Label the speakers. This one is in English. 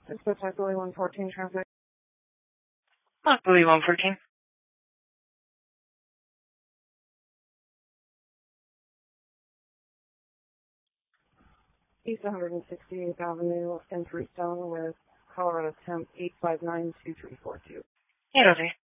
Speaker 1: It's the Bulley 114 traffic.
Speaker 2: Bulley 114.
Speaker 1: East 168th Avenue in Freestone with Colorado Temp 8592342.
Speaker 2: 803.